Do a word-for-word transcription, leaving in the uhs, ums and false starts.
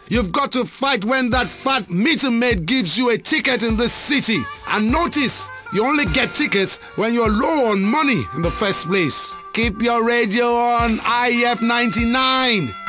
You've got to fight when that fat meter maid gives you a ticket in this city. And notice, you only get tickets when you're low on money in the first place. Keep your radio on I F ninety-nine.